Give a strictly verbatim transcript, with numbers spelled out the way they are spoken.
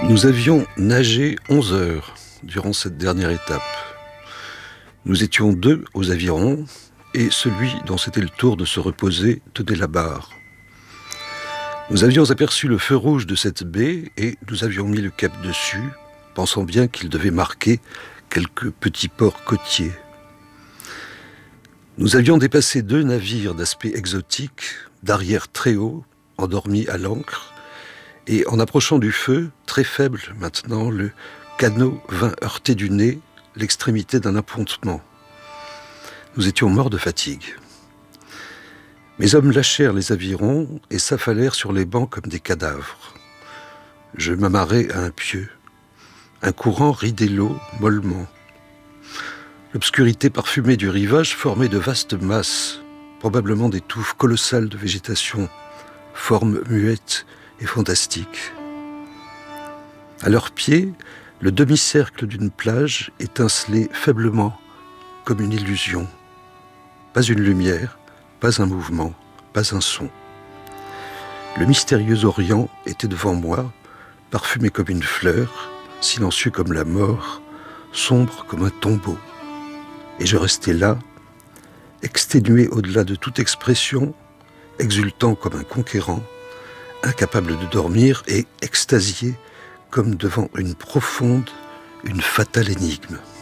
Nous avions nagé onze heures durant cette dernière étape. Nous étions deux aux avirons, et celui dont c'était le tour de se reposer tenait la barre. Nous avions aperçu le feu rouge de cette baie, et nous avions mis le cap dessus, pensant bien qu'il devait marquer quelques petits ports côtiers. Nous avions dépassé deux navires d'aspect exotique, d'arrière très haut, endormis à l'ancre, et en approchant du feu, très faible maintenant, le canot vint heurter du nez l'extrémité d'un appontement. Nous étions morts de fatigue. Mes hommes lâchèrent les avirons et s'affalèrent sur les bancs comme des cadavres. Je m'amarrai à un pieu. Un courant ridait l'eau mollement. L'obscurité parfumée du rivage formait de vastes masses, probablement des touffes colossales de végétation, formes muettes et fantastiques. À leurs pieds, le demi-cercle d'une plage étincelait faiblement comme une illusion. Pas une lumière, pas un mouvement, pas un son. Le mystérieux Orient était devant moi, parfumé comme une fleur, silencieux comme la mort, sombre comme un tombeau. Et je restais là, exténué au-delà de toute expression, exultant comme un conquérant, incapable de dormir et extasié comme devant une profonde, une fatale énigme.